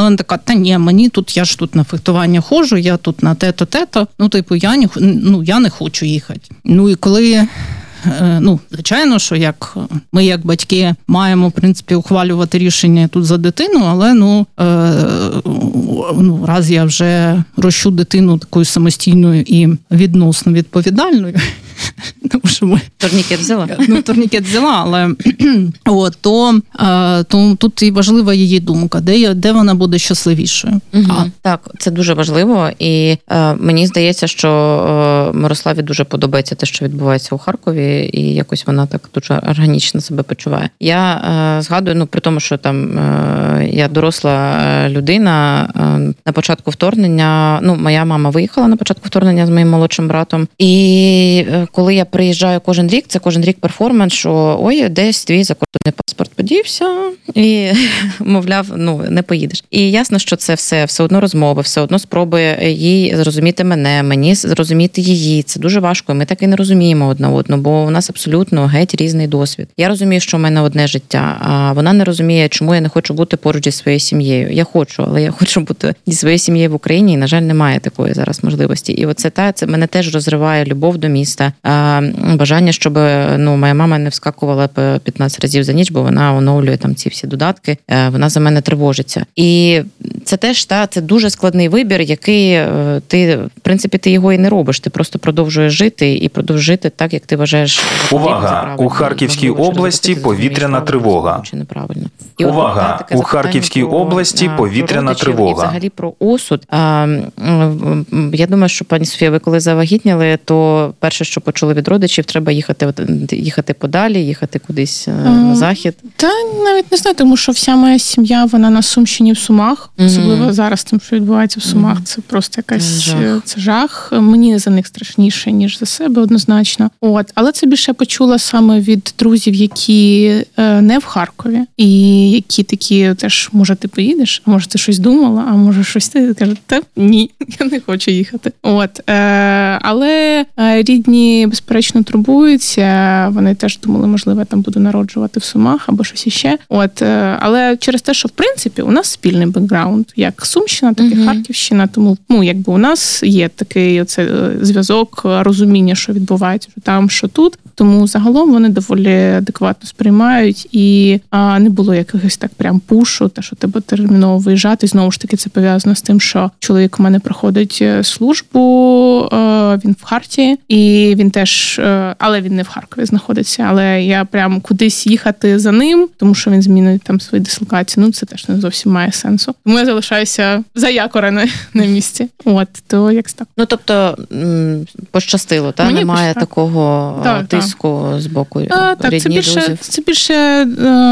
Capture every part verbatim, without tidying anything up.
але вона така, та ні, мені тут, я ж тут на фехтування ходжу, я тут на те-то, те-то, ну, типу, я не, ну, я не хочу їхати. Ну, і коли... Ну, звичайно, що як ми, як батьки, маємо, в принципі, ухвалювати рішення тут за дитину, але, ну, е, ну раз я вже рощу дитину такою самостійною і відносно відповідальною, тому що ми... Турнікет взяла? Ну, турнікет взяла, але от, то, то тут і важлива її думка, де, де вона буде щасливішою. Угу. А. Так, це дуже важливо, і е, мені здається, що е, Мирославі дуже подобається те, що відбувається у Харкові, і якось вона так дуже органічно себе почуває. Я е, згадую, ну, при тому, що там е, я доросла людина, е, на початку вторгнення, ну, моя мама виїхала на початку вторгнення з моїм молодшим братом, і е, коли я приїжджаю кожен рік, це кожен рік перформанс, що ой, десь твій закордонний паспорт подівся, і, мовляв, ну, не поїдеш. І ясно, що це все, все одно розмови, все одно спроби їй зрозуміти мене, мені зрозуміти її. Це дуже важко, і ми так і не розуміємо одна одну, бо у нас абсолютно геть різний досвід. Я розумію, що в мене одне життя, а вона не розуміє, чому я не хочу бути поруч зі своєю сім'єю. Я хочу, але я хочу бути зі своєю сім'єю в Україні, і, на жаль, немає такої зараз можливості. І оце та, це мене теж розриває любов до міста, бажання, щоб, ну, моя мама не вскакувала п'ятнадцять разів за ніч, бо вона оновлює там ці всі додатки, вона за мене тривожиться. І це теж, та, це дуже складний вибір, який ти, в принципі, ти його і не робиш, ти просто продовжуєш жити і продовжуєш жити так, як ти вважаєш. Увага! У Харківській області повітряна тривога. Чи неправильно. І Увага! У Харківській області про, повітряна про тривога. І взагалі про осуд. А, я думаю, що, пані Софія, ви коли завагітніли, то перше, що почули від родичів, треба їхати, їхати подалі, їхати кудись а, на захід. Та навіть не знаю, тому що вся моя сім'я, вона на Сумщині в Сумах. Mm-hmm. Особливо зараз тим, що відбувається в Сумах. Mm-hmm. Це просто якась жах. Це жах. Мені за них страшніше, ніж за себе, однозначно. От. Але це більше почула саме від друзів, які е, не в Харкові. І які такі теж, може, ти поїдеш, а може, ти щось думала, а може, щось ти каже, та ні, я не хочу їхати. От. Е, але рідні, безперечно, турбуються. Вони теж думали, можливо, я там буду народжувати в Сумах або щось іще. От. Е, але через те, що, в принципі, у нас спільний бекграунд, як Сумщина, так і mm-hmm. Харківщина. Тому, ну, якби у нас є такий оце зв'язок, розуміння, що відбувається, що там, що тут. Тому загалом вони доволі адекватно сприймають, і а, не було якогось так прям пушу, та що тебе терміново виїжджати. Знову ж таки, це пов'язано з тим, що чоловік у мене проходить службу, а, він в Харті, і він теж, а, але він не в Харкові знаходиться, але я прям кудись їхати за ним, тому що він змінить там свої дислокації, ну це теж не зовсім має сенсу. Тому я залишаюся за якоря на, на місці. От, то як так. Ну, тобто, пощастило, та? Немає пощастило. Такого так, тиску так. з боку а, так, це більше, це більше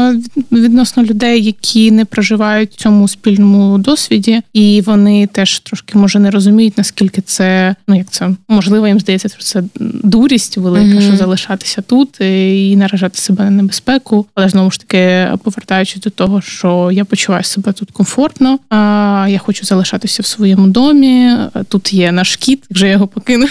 відносно людей, які не проживають в цьому спільному досвіді, і вони теж трошки, може, не розуміють, наскільки це, ну, як це, можливо, їм здається, що це дурість велика, mm-hmm. що залишатися тут і наражати себе на небезпеку, але, знову ж таки, повертаючись до того, що я почуваю себе тут комфортно, а я хочу залишатися в своєму домі, тут є наш кіт, вже я його покину.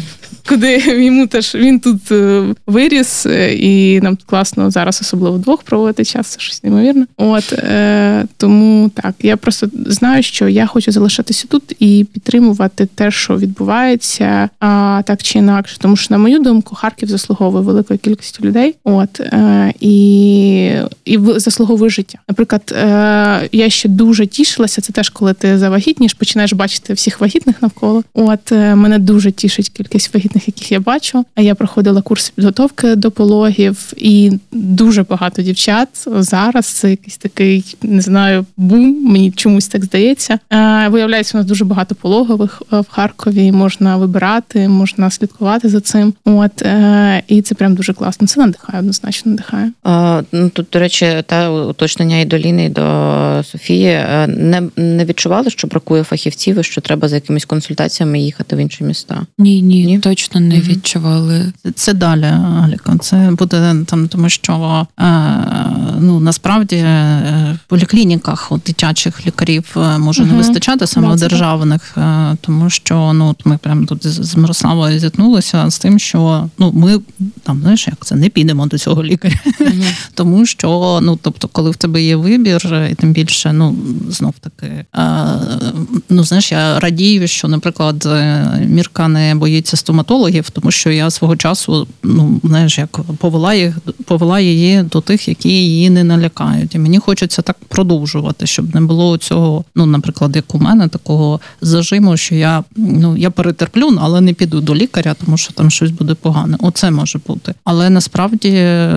Куди йому теж, він тут виріс, і нам класно зараз особливо вдвох проводити час, це щось неймовірне. От, е, тому так, я просто знаю, що я хочу залишатися тут і підтримувати те, що відбувається, а, так чи інакше. Тому що, на мою думку, Харків заслуговує великої кількості людей, от, е, і, і заслуговує життя. Наприклад, е, я ще дуже тішилася, це теж, коли ти завагітнієш, починаєш бачити всіх вагітних навколо. От, е, мене дуже тішить кількість вагітних, яких я бачу. А я проходила курси підготовки до пологів, і дуже багато дівчат зараз. Це якийсь такий, не знаю, бум, мені чомусь так здається. Е, виявляється, у нас дуже багато пологових в Харкові, можна вибирати, можна слідкувати за цим. От, е, і це прям дуже класно. Це надихає, однозначно надихає. А, ну, тут, до речі, та уточнення і до Ліни, і до Софії. Не, не відчували, що бракує фахівців, і що треба за якимись консультаціями їхати в інші міста? Ні, ні, ні? точно. точно не відчували. Це далі, Аліка. Це буде там, тому що ну насправді в поліклініках от, дитячих лікарів може угу. не вистачати саме державних, тому що ну ми прямо тут з Мирославою зіткнулися з тим, що ну ми там знаєш, як це не підемо до цього лікаря, угу. тому що ну тобто, коли в тебе є вибір, і тим більше ну знов таки ну знаєш, я радію, що, наприклад, Мірка не боїться стоматологів, тому що я свого часу, ну, знаєш, як повела їх, повела її до тих, які її не налякають. І мені хочеться так продовжувати, щоб не було цього, ну, наприклад, як у мене, такого зажиму, що я, ну, я перетерплю, але не піду до лікаря, тому що там щось буде погане. Оце може бути. Але насправді,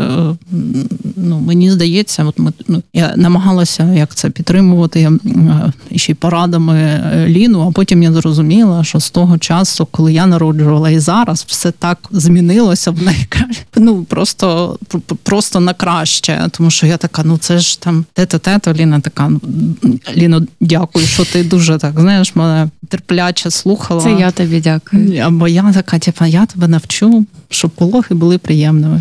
ну, мені здається, от ми, ну, я намагалася, як це підтримувати, я ще й порадами Ліну, а потім я зрозуміла, що з того часу, коли я народжувала і зараз, все так змінилося в найкраще. Ну, просто, просто на краще. Тому що я така, ну це ж там те-те-те, Ліна така, ну, Ліно, дякую, що ти дуже так, знаєш, мене терпляче слухала. Це я тобі дякую. Або я така, типа, я тебе навчу, щоб пологи були приємними.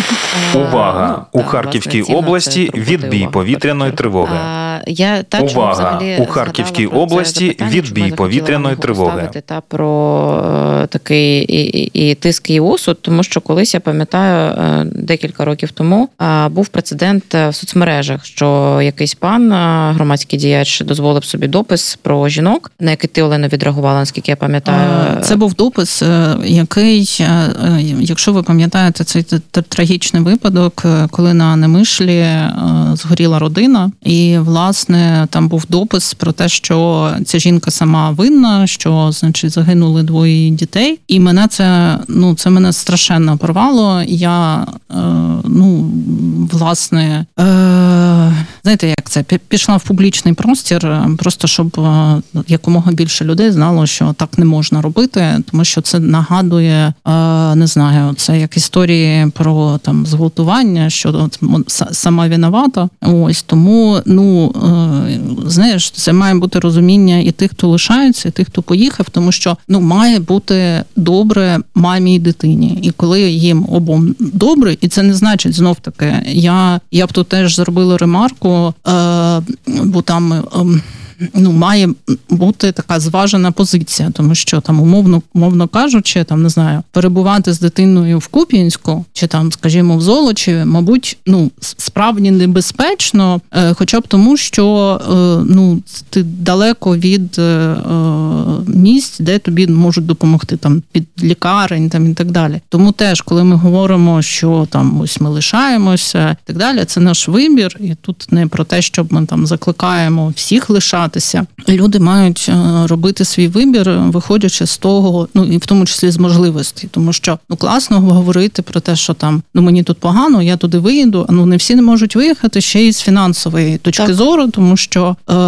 Увага! У Харківській області відбій повітряної тривоги. Я та Увага! У Харківській області відбій повітряної тривоги. Та про е, такий і, і, і тиск і осуд, тому що колись, я пам'ятаю, е, декілька років тому е, був прецедент в соцмережах, що якийсь пан, е, громадський діяч, дозволив собі допис про жінок, на який ти, Олено, відреагувала, наскільки я пам'ятаю. Це був допис, який, якщо ви пам'ятаєте, цей трагічний випадок, коли на Немишлі згоріла родина, і, власне, там був допис про те, що ця жінка сама винна, що, значить, загинули двоє дітей. І мене це, ну, це мене страшенно порвало. Я, е, ну, власне, е, знаєте, як це, пішла в публічний простір, просто щоб якомога більше людей знало, що так не можна робити, тому що це нагадує, е, не знаю, це як історії про там зґвалтування, що от, сама винувата. Ось, тому, ну, е, знаєш, це має бути розуміння і тих, хто лишається, і тих, хто поїхав, тому що, ну, має бути добре мамі і дитині. І коли їм обом добре, і це не значить, знов таки, я, я б тут теж зробила ремарку, е, бо там... Е, ну, має бути така зважена позиція, тому що там, умовно, умовно кажучи, там, не знаю, перебувати з дитиною в Куп'янську, чи там, скажімо, в Золочі, мабуть, ну, справді небезпечно, хоча б тому, що, ну, ти далеко від місць, де тобі можуть допомогти, там, під лікарень, там, і так далі. Тому теж, коли ми говоримо, що там, ось ми лишаємося, і так далі, це наш вибір, і тут не про те, щоб ми там закликаємо всіх лишати. Люди мають робити свій вибір, виходячи з того, ну і в тому числі з можливостей, тому що ну класно говорити про те, що там ну мені тут погано, я туди виїду. Ну не всі не можуть виїхати ще й з фінансової точки так. зору, тому що е,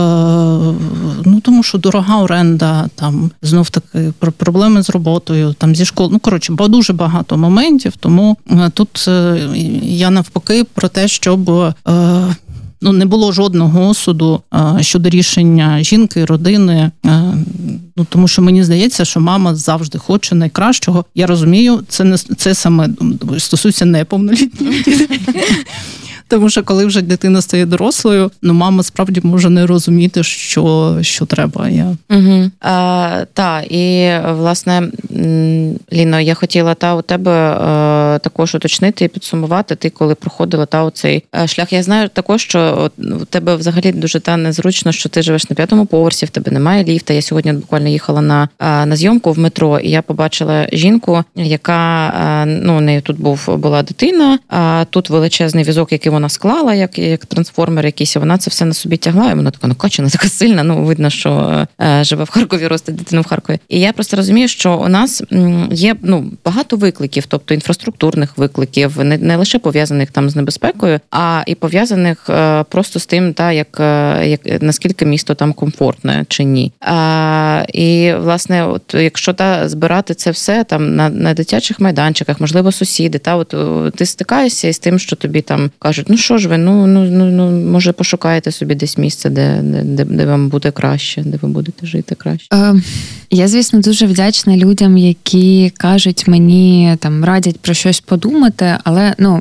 ну тому що дорога оренда, там знов таки проблеми з роботою, там зі школи. Ну коротше, бо дуже багато моментів. Тому тут я навпаки про те, щоб е, ну, не було жодного осуду а, щодо рішення жінки, родини, а, ну, тому що мені здається, що мама завжди хоче найкращого. Я розумію, це не це саме стосується неповнолітніх дітей. Тому що коли вже дитина стає дорослою, ну мама справді може не розуміти, що, що треба. Я. Угу. А, та, і, власне, Ліно, я хотіла та у тебе а, також уточнити і підсумувати, ти коли проходила та у цей шлях. Я знаю також, що у тебе взагалі дуже та незручно, що ти живеш на п'ятому поверсі, в тебе немає ліфта. Я сьогодні буквально їхала на, на зйомку в метро, і я побачила жінку, яка, ну, у неї тут був, була дитина, а тут величезний візок, який вона склала, як, як трансформер якийсь, і вона це все на собі тягла, і вона така накачана, така сильна, ну, видно, що е, живе в Харкові, росте дитину в Харкові. І я просто розумію, що у нас є, ну, багато викликів, тобто інфраструктурних викликів, не, не лише пов'язаних там з небезпекою, а і пов'язаних е, просто з тим, та, як, як, наскільки місто там комфортне чи ні. А, і, власне, от, якщо та, збирати це все там на, на дитячих майданчиках, можливо, сусіди, та, от, ти стикаєшся із тим, що тобі там кажуть, ну що ж ви, ну, ну, ну, ну може пошукаєте собі десь місце, де, де, де вам буде краще, де ви будете жити краще? Е, Я, звісно, дуже вдячна людям, які кажуть мені, там, радять про щось подумати, але, ну,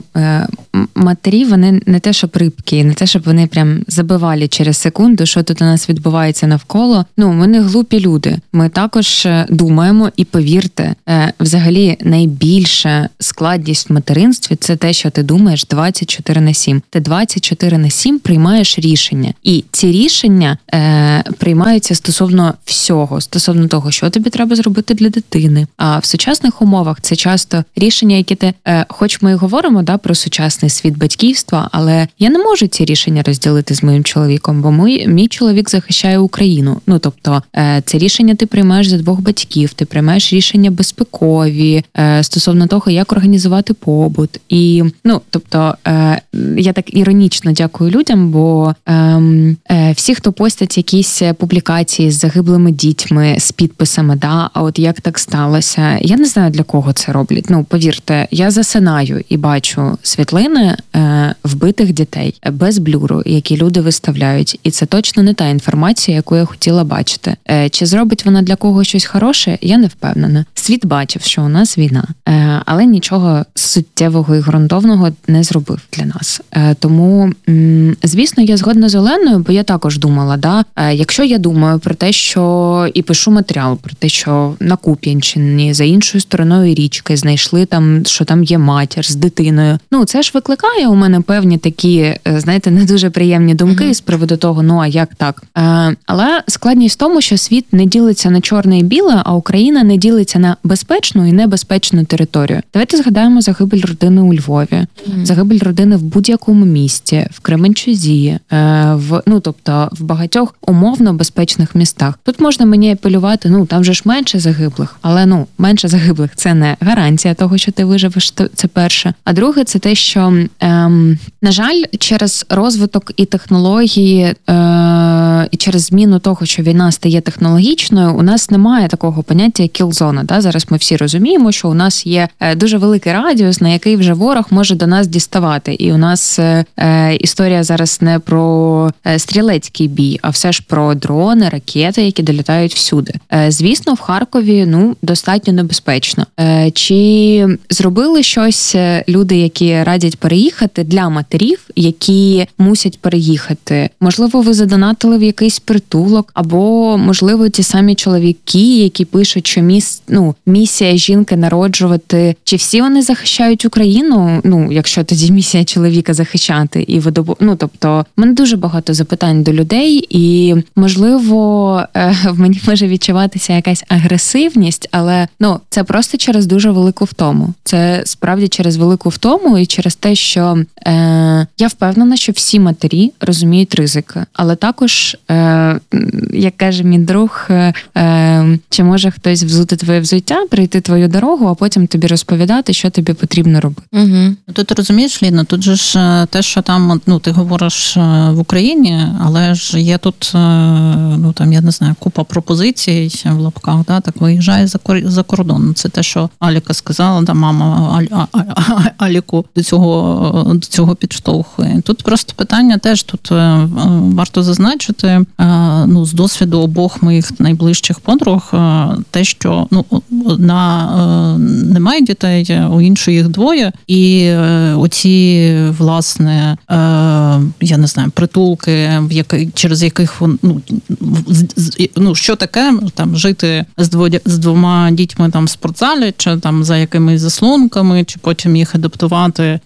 матері, вони не те, щоб рибки, не те, щоб вони прям забивали через секунду, що тут у нас відбувається навколо. Ну, ми не глупі люди. Ми також думаємо, і повірте, взагалі найбільша складність в материнстві – це те, що ти думаєш двадцять чотири на сім. Ти двадцять чотири на сім приймаєш рішення. І ці рішення е, приймаються стосовно всього, стосовно того, що тобі треба зробити для дитини. А в сучасних умовах це часто рішення, які ти, е, хоч ми і говоримо, да, про сучасний світ батьківства, але я не можу ці рішення розділити з моїм чоловіком, бо мій, мій чоловік захищає Україну. Ну, тобто, е, це рішення ти приймаєш за двох батьків, ти приймаєш рішення безпекові, е, стосовно того, як організувати побут. І, ну, тобто, е, я так іронічно дякую людям, бо е, е, всі, хто постять якісь публікації з загиблими дітьми, з підписами, да, а от як так сталося, я не знаю, для кого це роблять. Ну, повірте, я засинаю і бачу світлини е, вбитих дітей без блюру, які люди виставляють. І це точно не та інформація, яку я хотіла бачити. Е, чи зробить вона для когось щось хороше, я не впевнена. Світ бачив, що у нас війна, е, але нічого суттєвого і ґрунтовного не зробив для нас. Е, тому, м, звісно, я згодна з Оленою, бо я також думала, да, е, якщо я думаю про те, що і пишу матеріал про те, що на Куп'янщині за іншою стороною річки знайшли там, що там є матір з дитиною. Ну, це ж викликає у мене певні такі, знаєте, не дуже приємні думки mm-hmm. з приводу того, ну, а як так? Е, але складність в тому, що світ не ділиться на чорне і біле, а Україна не ділиться на безпечну і небезпечну територію. Давайте згадаємо загибель родини у Львові, mm-hmm. загибель родини в будь-якому місті, в Кременчузі, е, в, ну, тобто в багатьох умовно безпечних містах. Тут можна мені апелювати, ну, там же ж менше загиблих, але, ну, менше загиблих – це не гарантія того, що ти виживеш, це перше. А друге – це те, що, ем, на жаль, через розвиток і технології, е, і через зміну того, що війна стає технологічною, у нас немає такого поняття, як кілзона. Да? Зараз ми всі розуміємо, що у нас є дуже великий радіус, на який вже ворог може до нас діставати. І у нас е, історія зараз не про стрілецький бій, а все ж про дрони, ракети, які долітають всюди. Е, звісно, в Харкові, ну, достатньо небезпечно. Е, чи зробили щось люди, які радять переїхати для матерів, які мусять переїхати? Можливо, ви задонатили в якийсь притулок, або, можливо, ті самі чоловіки, які пишуть, що міс, ну, місія жінки народжувати. Чи всі вони захищають Україну? Ну, якщо тоді місія чоловіка захищати і видобу... Ну, тобто, в мене дуже багато запитань до людей, і, можливо, в мені може відчуватися якась агресивність, але, ну, це просто через дуже велику втому. Це справді через велику втому і через те, що е, я впевнена, що всі матері розуміють ризики, але також, е, як каже мій друг, е, чи може хтось взути твоє взуття, прийти твою дорогу, а потім тобі розповідати, що тобі потрібно робити. Угу. Тут розумієш, Ліна, тут же ж те, що там, ну, ти говориш в Україні, але ж є тут, ну, там, я не знаю, купа пропозицій в лапках, да, так виїжджає за, за кордон. Це те, що Аліка сказала, да, мама Аль, а, а, Аліку до цього, до цього підштовхує. Тут просто питання теж, тут варто зазначити, ну, з досвіду обох моїх найближчих подруг, те, що, ну, одна немає дітей, у іншої їх двоє, і оці, власне, я не знаю, притулки, в які, через яких, ну, ну, що таке, там, жити з, дво, з двома дітьми там в спортзалі, чи там за якимись заслонками, чи потім їх адаптувати е,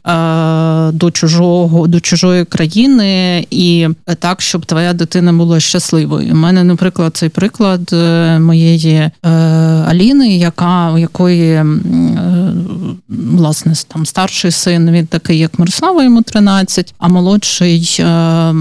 до чужого, до чужої країни, і так, щоб твоя дитина була щасливою. У мене, наприклад, цей приклад моєї е, Аліни, яка, у якої, е, власне, там старший син, він такий, як Мирослава, йому тринадцять, а молодший е,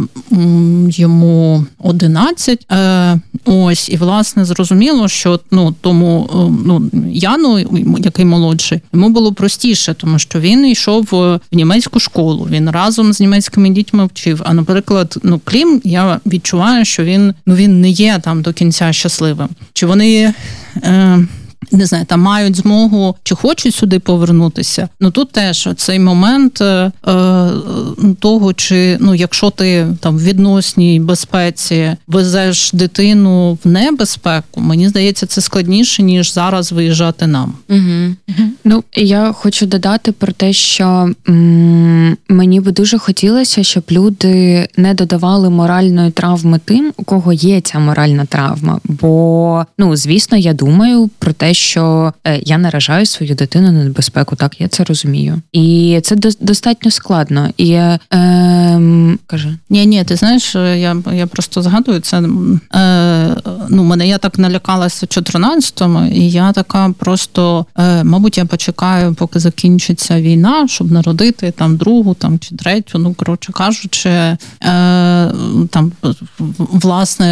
йому одинадцять. Е, ось, і, власне, зрозуміло, що, ну, тому, ну, Яну, який молодший, йому було простіше, тому що він йшов в німецьку школу, він разом з німецькими дітьми вчив. А, наприклад, ну, Клім, я відчуваю, що він, ну, він не є там до кінця щасливим. Чи вони... Е, не знаю, там мають змогу чи хочуть сюди повернутися. Ну тут теж цей момент е, того, чи ну, якщо ти там в відносній безпеці везеш дитину в небезпеку, мені здається, це складніше, ніж зараз виїжджати нам. Угу. Угу. Ну, я хочу додати про те, що м- мені би дуже хотілося, щоб люди не додавали моральної травми тим, у кого є ця моральна травма. Бо, ну, звісно, я думаю про те, що е, я наражаю свою дитину на небезпеку, так, я це розумію. І це до- достатньо складно. І, е, е, кажи. Ні, ні, ти знаєш, я, я просто згадую, це, е, ну, мене, я так налякалася в чотирнадцятому, і я така просто, е, мабуть, я почекаю, поки закінчиться війна, щоб народити там другу, там, чи третю, ну, коротше кажучи, е, там, власне,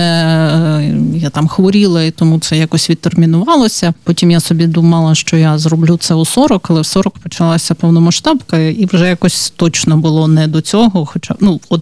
я там хворіла, і тому це якось відтермінувалося. Потім я собі думала, що я зроблю це у сорок, але в сорок почалася повномасштабка, і вже якось точно було не до цього, хоча, ну, от,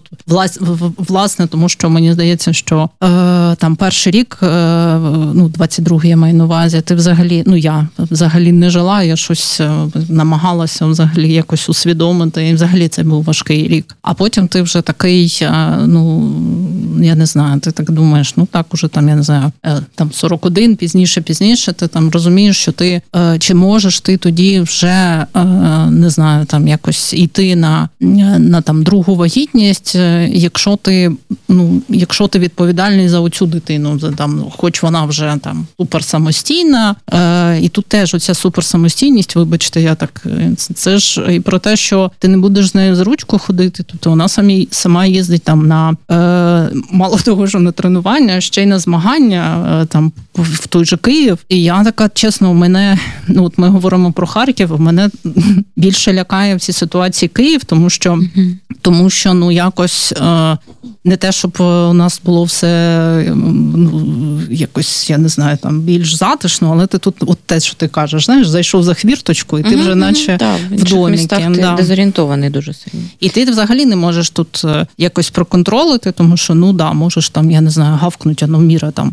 власне, тому що мені здається, що е, там перший рік, е, ну, двадцять другий я маю на увазі, ти взагалі, ну, я взагалі не жила, я щось намагалася взагалі якось усвідомити, і взагалі це був важкий рік. А потім ти вже такий, ну, я не знаю, ти так думаєш, ну, так уже там, я не знаю, там сорок один, пізніше, пізніше, ти там розумієш, що ти, чи можеш ти тоді вже, не знаю, там якось йти на, на там другу вагітність, якщо ти, ну, якщо ти відповідальний за оцю дитину, за, там, хоч вона вже там суперсамостійна, і тут теж оця суперсамостійність, вибачте, я так, це ж і про те, що ти не будеш з нею за ручку ходити, тобто вона самі, сама їздить там на, е, мало того, що на тренування, ще й на змагання, е, там, в той же Київ. І я така, чесно, у мене, ну, от ми говоримо про Харків, у мене більше лякає в цій ситуації Київ, тому що, mm-hmm. тому що, ну, якось, е, не те, щоб у нас було все, ну, якось, я не знаю, там, більш затишно, але ти тут, от те, що ти кажеш, знаєш, зайшов за хвірточку, і ти mm-hmm. вже наче да, в доміки. Ти да. дезорієнтований дуже сильно. І ти взагалі не можеш тут якось проконтролити, тому що, ну, да, можеш там, я не знаю, гавкнути, а ну, Міра, там,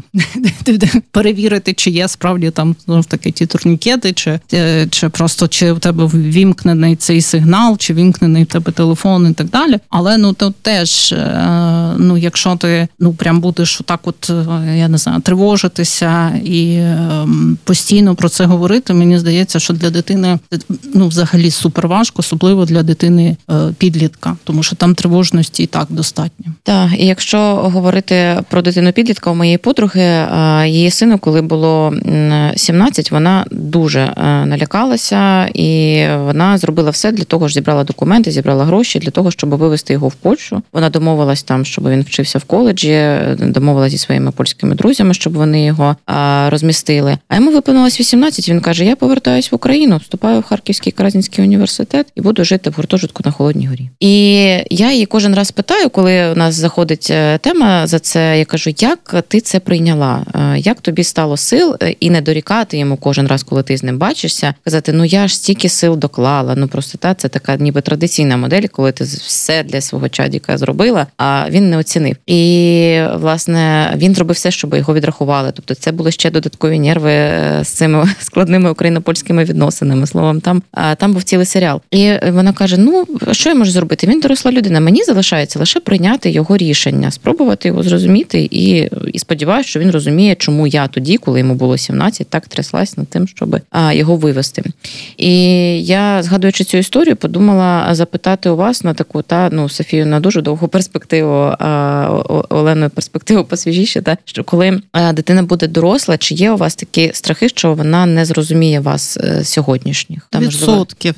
перевірити, чи є справді там, знов таки, ті турнікети, чи, чи просто, чи в тебе вімкнений цей сигнал, чи вімкнений в тебе телефон і так далі. Але, ну, то теж, ну, якщо ти, ну, прям будеш отак от, я не знаю, тривожитися і постійно про це говорити, мені здається, що для дитини, ну, взагалі супер важко, особливо для дитини підлітка, тому що там тривожності і так достатньо. Так, і якщо говорити про дитину-підлітка, у моєї подруги, її сину, коли було сімнадцять, вона дуже налякалася, і вона зробила все для того, що зібрала документи, зібрала гроші для того, щоб вивезти його в Польщу. Вона домовилась там, щоб він вчився в коледжі, домовилась зі своїми польськими друзями, щоб вони його розмістили. А йому виповнилось вісімнадцять, він каже, я повертаюсь в Україну, вступаю в Харківський Каразінський університет і буду жити в гуртожитку на Холодній Горі. І я її кожен раз питаю, коли у нас заходить тема за це, я кажу, як ти це прийняла? Як тобі стало сил і не дорікати йому кожен раз, коли ти з ним бачишся, казати, ну я ж стільки сил доклала, ну просто та, це така ніби традиційна модель, коли ти все для свого чадіка зробила, а він не оцінив. І, власне, він зробив все, щоб його відрахували. Тобто це були ще додаткові нерви з цими складними україно-польськими відносинами. Словом, там, там був цілий серіал. І вона каже, ну, що я можу зробити? Він доросла людина. Мені залишається лише прийняти його рішення, спробувати його зрозуміти і, і сподіваюся, що він розуміє, чому я тоді, коли йому було сімнадцять, так тряслась над тим, щоб а, його вивести. І я, згадуючи цю історію, подумала запитати у вас на таку, та, ну, Софію, на дуже довгу перспективу, а Олену перспективу посвіжіше, та, що коли а, дитина буде доросла, чи є у вас такі страхи, що вона не зрозуміє вас е, сьогоднішніх? Там, відсотків.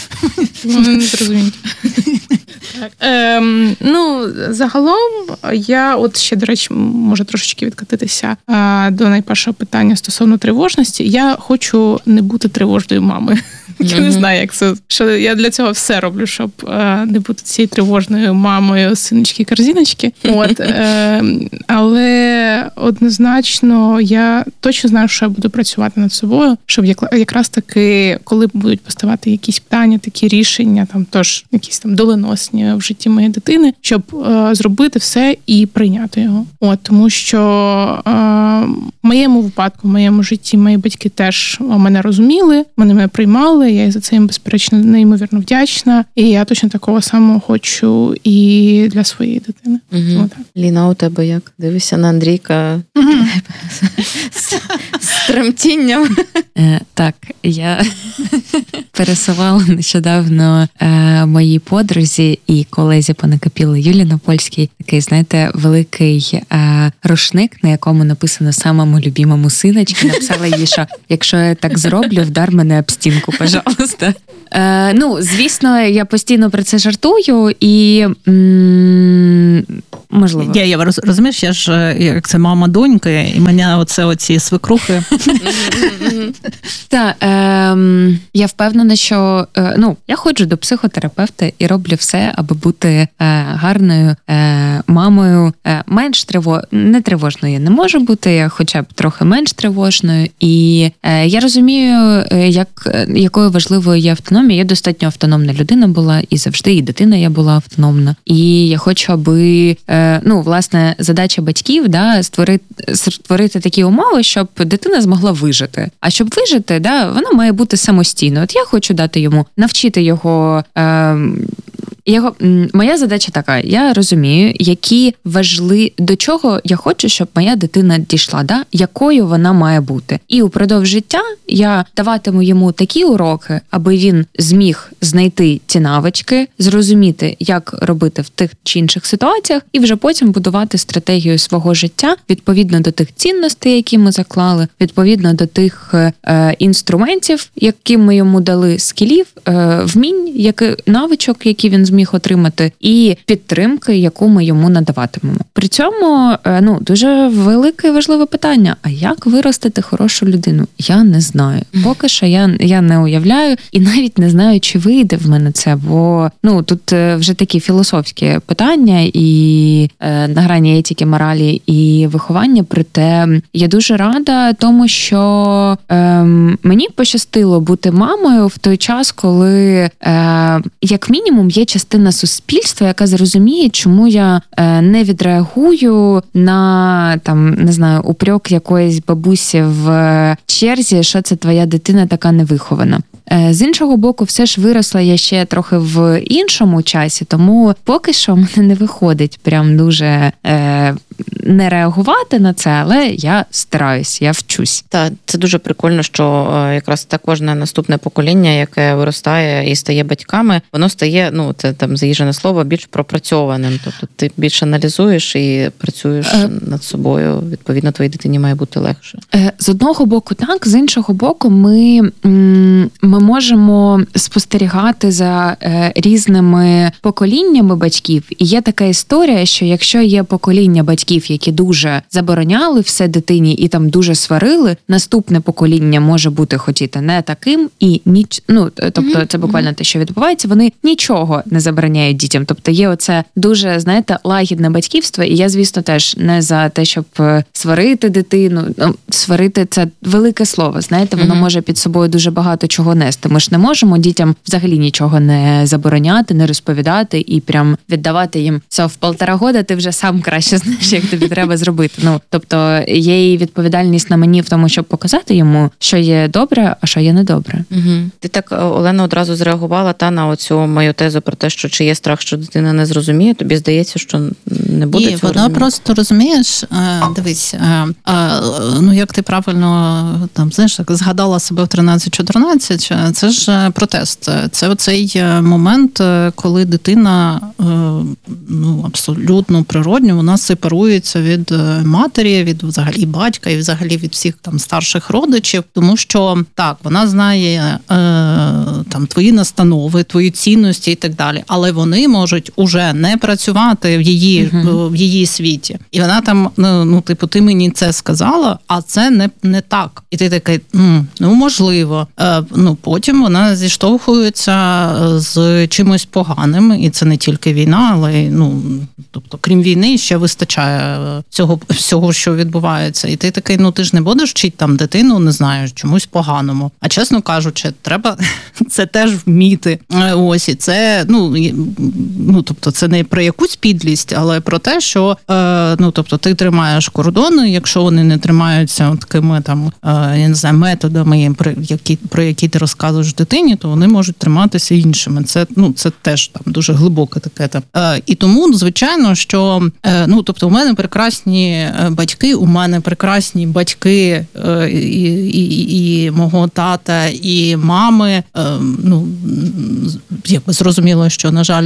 Вони не зрозуміють. Ем, ну, загалом, я от ще, до речі, можу трошечки відкатитися а, до найпершого питання стосовно тривожності. Я хочу не бути тривожною мамою. Я не знаю, як це, що я для цього все роблю, щоб е, не бути цією тривожною мамою синочки-корзиночки. От, е, але однозначно я точно знаю, що я буду працювати над собою, щоб якраз таки, коли будуть поставати якісь питання, такі рішення, там тож якісь там доленосні в житті моєї дитини, щоб е, зробити все і прийняти його. От, тому що е, в моєму випадку, в моєму житті мої батьки теж мене розуміли, вони мене приймали, я за це їм, безперечно, неймовірно вдячна. І я точно такого самого хочу і для своєї дитини. Угу. Ліна, у тебе як? Дивишся на Андрійка угу. з тремтінням. Е, так, я пересувала нещодавно е, моїй подрузі і колезі по накипілу Юлі Напольській такий, знаєте, великий е, рушник, на якому написано «Самому любімому синочки». Написала їй, що якщо я так зроблю, вдар мене об стінку, пожалуйста. Е, ну, звісно, я постійно про це жартую і м- можливо. Я, я розумієш, я ж як це мама доньки, і мене оце оці свекрухи. Так, е, я впевнена, що е, ну, я ходжу до психотерапевта і роблю все, аби бути е, гарною е, мамою. Е, менш триво... не тривожною я не можу бути, я хоча б трохи менш тривожною. І е, я розумію, як, якою важливою є автономія. Я достатньо автономна людина була, і завжди, і дитина я була автономна. І я хочу, аби, е, ну, власне, задача батьків, да, створити, створити такі умови, щоб дитина змогла вижити. А щоб вижити, да, вона має бути самостійною. От я хочу дати йому, навчити його... Е, Його моя задача така: я розумію, які важливі, до чого я хочу, щоб моя дитина дійшла, да, якою вона має бути. І упродовж життя я даватиму йому такі уроки, аби він зміг знайти ці навички, зрозуміти, як робити в тих чи інших ситуаціях, і вже потім будувати стратегію свого життя відповідно до тих цінностей, які ми заклали, відповідно до тих е, інструментів, які ми йому дали, скілів, е, вмінь, які навичок, які він зміг отримати, і підтримки, яку ми йому надаватимемо. При цьому, ну, дуже велике і важливе питання: а як виростити хорошу людину? Я не знаю. Поки що я, я не уявляю і навіть не знаю, чи вийде в мене це, бо, ну, тут вже такі філософські питання і е, на грані етики, моралі і виховання. Проте я дуже рада тому, що е, мені пощастило бути мамою в той час, коли е, як мінімум є частина суспільства, яка зрозуміє, чому я е, не відреагую на, там, не знаю, упрек якоїсь бабусі в черзі, що це твоя дитина така невихована. Е, з іншого боку, все ж виросла я ще трохи в іншому часі, тому поки що в мене не виходить прям дуже е, не реагувати на це, але я стараюсь, я вчусь. Так, це дуже прикольно, що е, якраз так кожне наступне покоління, яке виростає і стає батьками, воно стає, ну, це там заїжджене слово, більш пропрацьованим. Тобто ти більше аналізуєш і працюєш е... над собою. Відповідно, твоїй дитині має бути легше. Е, з одного боку так, з іншого боку ми, ми можемо спостерігати за е, різними поколіннями батьків. І є така історія, що якщо є покоління батьків, які дуже забороняли все дитині і там дуже сварили, наступне покоління може бути хотіти не таким і ніч... ну, тобто mm-hmm. це буквально mm-hmm. те, що відбувається, вони нічого не забороняють дітям. Тобто є оце дуже, знаєте, лагідне батьківство, і я, звісно, теж не за те, щоб сварити дитину. Ну, сварити – це велике слово, знаєте, воно mm-hmm. може під собою дуже багато чого нести. Ми ж не можемо дітям взагалі нічого не забороняти, не розповідати і прям віддавати їм все в полтора года, ти вже сам краще знаєш, як тобі треба зробити. Ну, тобто є і відповідальність на мені в тому, щоб показати йому, що є добре, а що є недобре. Угу. Ти так, Олена, одразу зреагувала та на оцю мою тезу про те, що чи є страх, що дитина не зрозуміє, тобі здається, що не буде Ні, цього вона розуміти? Просто, розумієш, дивись, ну як ти правильно там, знаєш, згадала себе в тринадцять-чотирнадцять, це ж протест. Це оцей момент, коли дитина, ну, абсолютно природньо, вона сепарує потребується від матері, від взагалі батька і взагалі від всіх там старших родичів, тому що так, вона знає е, там твої настанови, твої цінності і так далі, але вони можуть уже не працювати в її, uh-huh. в її світі. І вона там, ну, ну, типу, ти мені це сказала, а це не, не так. І ти такий, ну, можливо. Е, ну, потім вона зіштовхується з чимось поганим, і це не тільки війна, але, ну, тобто, крім війни, ще вистачає всього, всього, що відбувається. І ти такий, ну, ти ж не будеш вчити там дитину, не знаю, чомусь поганому. А чесно кажучи, треба це теж вміти. Ось, і це, ну, ну, тобто, це не про якусь підлість, але про те, що, е, ну, тобто, ти тримаєш кордони, якщо вони не тримаються такими там, е, я не знаю, методами, про які, про які ти розказуєш дитині, то вони можуть триматися іншими. Це, ну, це теж там дуже глибоке таке там. Е, і тому, звичайно, що, е, ну, тобто, у мене прекрасні батьки, у мене прекрасні батьки е, і, і, і мого тата, і мами, е, ну, якби зрозуміло, що, на жаль,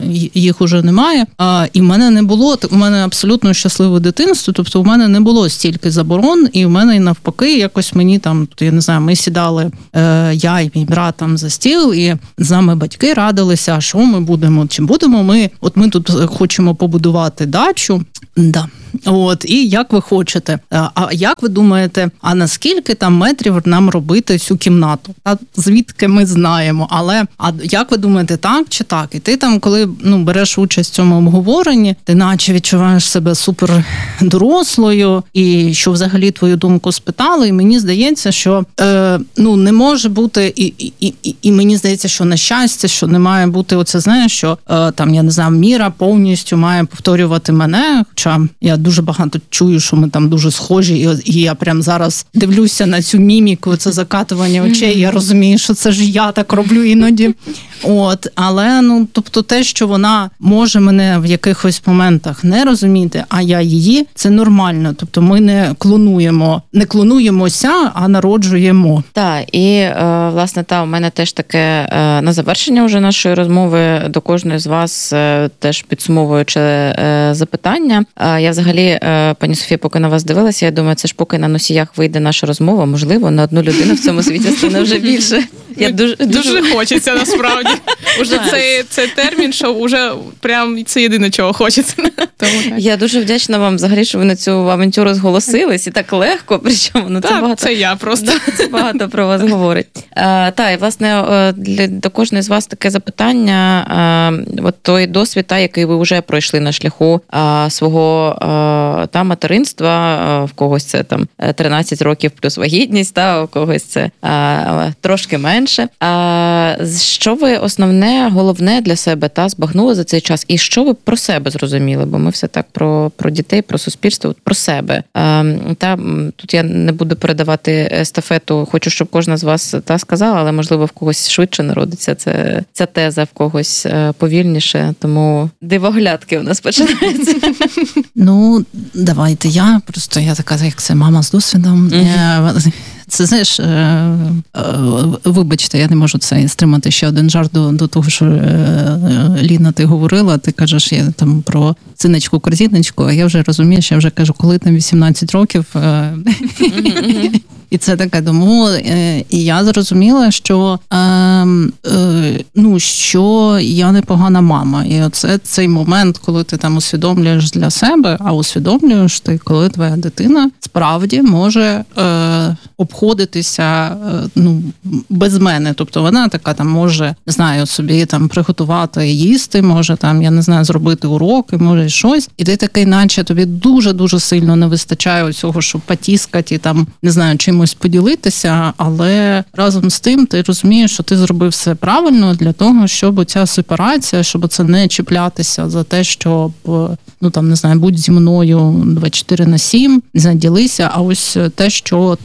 їх уже немає. А, і в мене не було, у мене абсолютно щасливе дитинство, тобто у мене не було стільки заборон, і в мене навпаки якось мені там, я не знаю, ми сідали, е, я і мій брат там за стіл, і з нами батьки радилися, що ми будемо, чи будемо ми, от ми тут хочемо побудувати дачу, да. От, і як ви хочете. А як ви думаєте, а наскільки там метрів нам робити цю кімнату? А звідки ми знаємо? Але а як ви думаєте, так чи так? І ти там, коли ну, береш участь в цьому обговоренні, ти наче відчуваєш себе супер дорослою, і що взагалі твою думку спитали, і мені здається, що е, ну, не може бути, і, і, і, і мені здається, що на щастя, що не має бути оце, знаєш, що е, там, я не знаю, Міра повністю має повторювати мене, хоча я дуже багато чую, що ми там дуже схожі, і, і я прям зараз дивлюся на цю міміку, це закатування очей, я розумію, що це ж я так роблю іноді. От, але, ну, тобто те, що вона може мене в якихось моментах не розуміти, а я її, це нормально. Тобто ми не клонуємо, не клонуємося, а народжуємо. Так, і, е, власне, та, у мене теж таке, е, на завершення вже нашої розмови до кожної з вас е, теж підсумовуючи е, запитання. Е, я взагалі, е, пані Софія, поки на вас дивилася, я думаю, це ж поки на носіях вийде наша розмова, можливо, на одну людину в цьому світі стане вже більше. Я дуже, дуже хочеться, насправді. Уже цей, цей термін, що вже прям це єдине, чого хочеться. Тому, я дуже вдячна вам взагалі, що ви на цю авантюру зголосились, і так легко, причому ну, це так, багато. Це я просто. Це багато про вас говорить. А, та, і, власне, для, до кожної з вас таке запитання. А, от той досвід, та, який ви вже пройшли на шляху а, свого а, та, материнства, а, в когось це там тринадцять років плюс вагітність, та, у когось це а, трошки менше. А, що ви основне, головне для себе та, збагнули за цей час? І що ви про себе зрозуміли? Бо ми все так про, про дітей, про суспільство, про себе. А, та, тут я не буду передавати естафету, хочу, щоб кожна з вас та сказала, але, можливо, в когось швидше народиться це, ця теза, в когось повільніше, тому дивоглядки у нас починаються. Ну, давайте я, просто я така, як це мама з досвідом. Mm-hmm. Це, знаєш, вибачте, я не можу це стримати ще один жарт до, до того, що Ліна, ти говорила, ти кажеш я там про синочку-корзиночку, а я вже розумію, що я вже кажу, коли там вісімнадцять років. Mm-hmm. І це таке, тому і я зрозуміла, що, е, е, ну, що я непогана мама. І оце цей момент, коли ти там усвідомлюєш для себе, а усвідомлюєш ти, коли твоя дитина справді може е, обходитися е, ну, без мене. Тобто вона така там може, не знаю, собі там приготувати їсти, може там, я не знаю, зробити уроки, може щось. І ти такий, наче тобі дуже-дуже сильно не вистачає цього, щоб потіскати і там, не знаю, чим поділитися, але разом з тим ти розумієш, що ти зробив все правильно для того, щоб ця сепарація, щоб це не чіплятися за те, щоб, ну там, не знаю, будь зі мною двадцять чотири на сім, не знаю, ділися, а ось те, що ти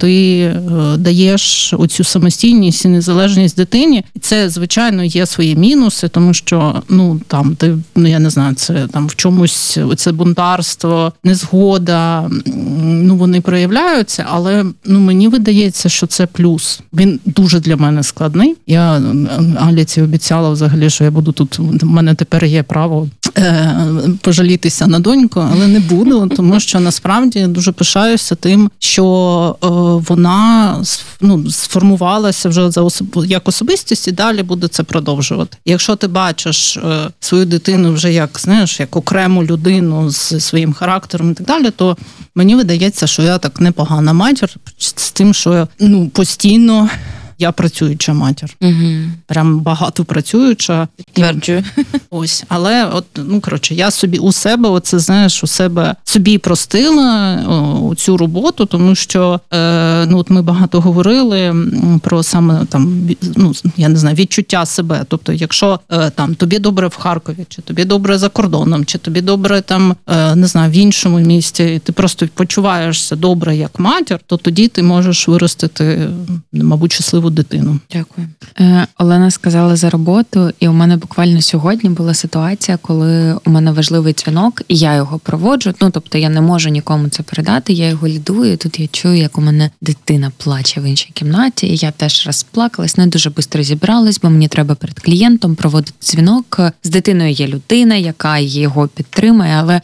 е, даєш оцю самостійність і незалежність дитині. І це, звичайно, є свої мінуси, тому що, ну, там, ти, ну, я не знаю, це там в чомусь, оце бунтарство, незгода, ну, вони проявляються, але, ну, мені видається, що це плюс. Він дуже для мене складний. Я Аліці обіцяла взагалі, що я буду тут, в мене тепер є право е, пожалітися на доньку, але не буду, тому що насправді дуже пишаюся тим, що е, вона, ну, сформувалася вже за особ... як особистість і далі буде це продовжувати. Якщо ти бачиш е, свою дитину вже як, знаєш, як окрему людину з своїм характером і так далі, то мені видається, що я так непогана матір з тим, що я, ну, постійно я працююча матір. Угу. Прям багато працююча. Тверджую. Ось, але от, ну, коротше, я собі у себе, оце, знаєш, у себе собі простила о, цю роботу, тому що, е, ну, от ми багато говорили про саме там, ну, я не знаю, відчуття себе. Тобто, якщо е, там тобі добре в Харкові, чи тобі добре за кордоном, чи тобі добре там, е, не знаю, в іншому місті, і ти просто почуваєшся добре як матір, то тоді ти можеш виростити, мабуть, щасливу дитину. Дякую. Е, Олена сказала за роботу, і у мене буквально сьогодні була ситуація, коли у мене важливий дзвінок, і я його проводжу. Ну, тобто я не можу нікому це передати, я його лідую, і тут я чую, як у мене дитина плаче в іншій кімнаті, і я теж розплакалась, не дуже швидко зібралась, бо мені треба перед клієнтом проводити дзвінок. З дитиною є людина, яка його підтримує, але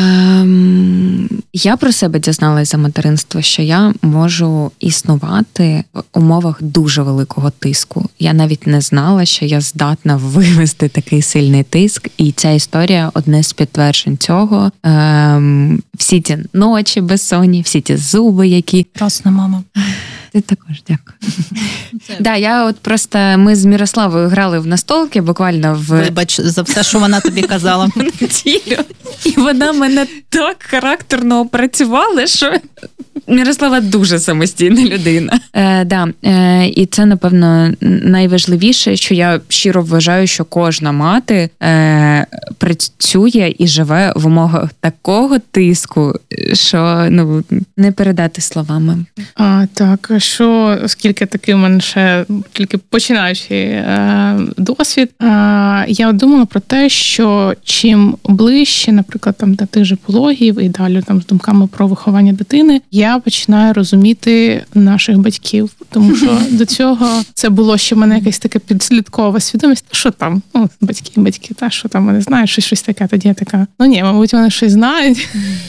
ем, я про себе дізналась за материнство, що я можу існувати в умовах дуже великого тиску. Я навіть не знала, що я здатна вивести такий сильний тиск, і ця історія одне з підтверджень цього. Ем, всі ті ночі безсонні, всі ті зуби, які... Красна мама. Ти також, дякую. Це... Да, я от просто, ми з Мірославою грали в настолки, буквально в... Вибач за все, що вона тобі казала. неділю. І вона мене так характерно опрацювала, що Мірослава дуже самостійна людина. Е, да. е, і це, напевно, найважливіше, що я щиро вважаю, що кожна мати е, працює і живе в умовах такого тиску, що, ну, не передати словами. А, так, що, оскільки такий у мене ще тільки починаючий е, досвід, е, я думала про те, що чим ближче, наприклад, там до тих же пологів і далі там з думками про виховання дитини, я починаю розуміти наших батьків, тому що до цього це було ще в мене якась така підслідкова свідомість, що там, ну, батьки, батьки, та що там вони знають, щось, щось таке, тоді я така, ну ні, мабуть, вони щось знають,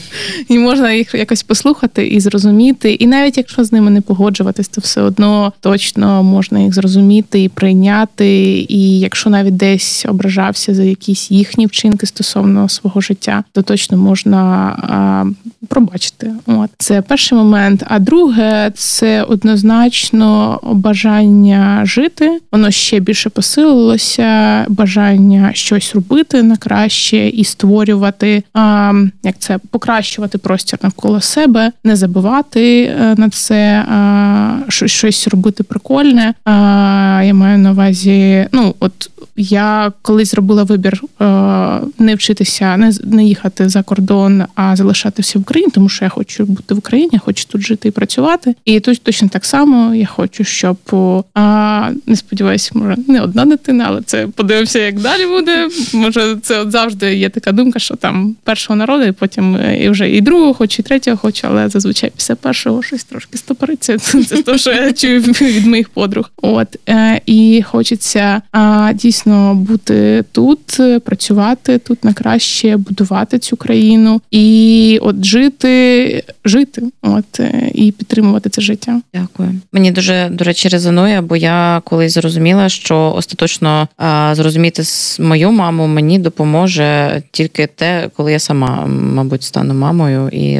і можна їх якось послухати і зрозуміти, і навіть якщо з ними не погоджуватись, то все одно точно можна їх зрозуміти і прийняти, і якщо навіть десь ображався за якісь їхні вчинки стосовно свого життя, то точно можна а, пробачити. От. Це перший момент. А друге, це однозначно бажання жити. Воно ще більше посилилося, бажання щось робити на краще і створювати, а, як це, покращувати простір навколо себе, не забувати на це, а, щось робити прикольне. А, я маю на увазі, ну, от я колись зробила вибір е, не вчитися, не, не їхати за кордон, а залишатися в Україні, тому що я хочу бути в Україні, я хочу тут жити і працювати. І тут точно так само я хочу, щоб, е, не сподіваюся, може, не одна дитина, але це подивимося, як далі буде. Може, це от завжди є така думка, що там першого народу, і потім і вже і другого хочу, і третього хочу, але зазвичай після першого щось трошки стопориться. Це те, що я чую від моїх подруг. От. Е, і хочеться е, дійсно бути тут, працювати тут на краще, будувати цю країну і от жити, жити, от, і підтримувати це життя. Дякую. Мені дуже, до речі, резонує, бо я колись зрозуміла, що остаточно а, зрозуміти мою маму мені допоможе тільки те, коли я сама, мабуть, стану мамою і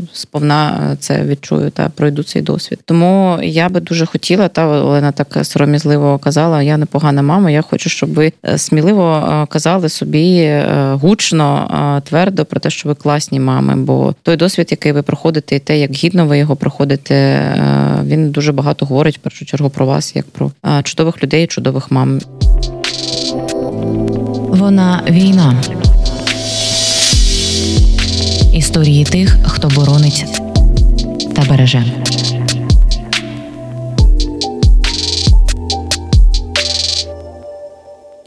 сповна це відчую та пройду цей досвід. Тому я би дуже хотіла, та Олена так сором'язливо казала, я непогана мама, я хочу, щоб ви сміливо казали собі гучно, твердо про те, що ви класні мами, бо той досвід, який ви проходите, і те, як гідно ви його проходите, він дуже багато говорить, в першу чергу, про вас, як про чудових людей, чудових мам. Вона війна. Історії тих, хто боронить та береже.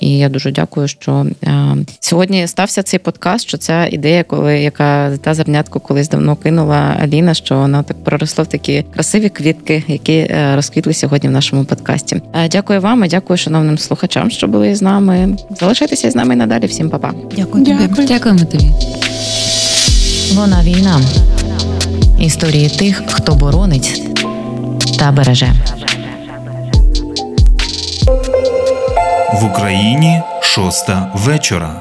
І я дуже дякую, що сьогодні стався цей подкаст, що ця ідея, коли яка та зернятку колись давно кинула Аліна, що вона так проросло в такі красиві квітки, які розквітли сьогодні в нашому подкасті. Дякую вам і дякую шановним слухачам, що були з нами. Залишайтеся з нами і надалі. Всім па-па. Дякую тобі. Дякую. Дякуємо тобі. Вона війна. Історії тих, хто боронить та береже. В Україні шоста вечора.